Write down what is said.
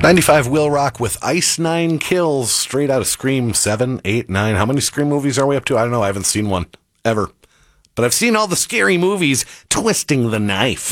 95 Will Rock with Ice Nine Kills, straight out of Scream 7, 8, 9. How many Scream movies are we up to? I don't know. I haven't seen one ever. But I've seen all the scary movies. Twisting the Knife.